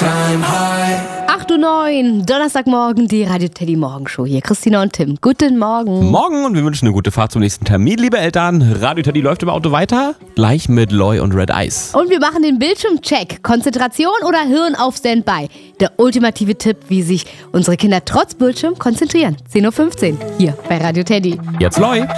8:09 Uhr, Donnerstagmorgen, die Radio Teddy Morgenshow. Hier Christina und Tim. Guten Morgen. Morgen und wir wünschen eine gute Fahrt zum nächsten Termin, liebe Eltern. Radio Teddy läuft im Auto weiter, gleich mit Loy und Red Eyes. Und wir machen den Bildschirmcheck. Konzentration oder Hirn auf Standby? Der ultimative Tipp, wie sich unsere Kinder trotz Bildschirm konzentrieren. 10:15 Uhr hier bei Radio Teddy. Jetzt Loy.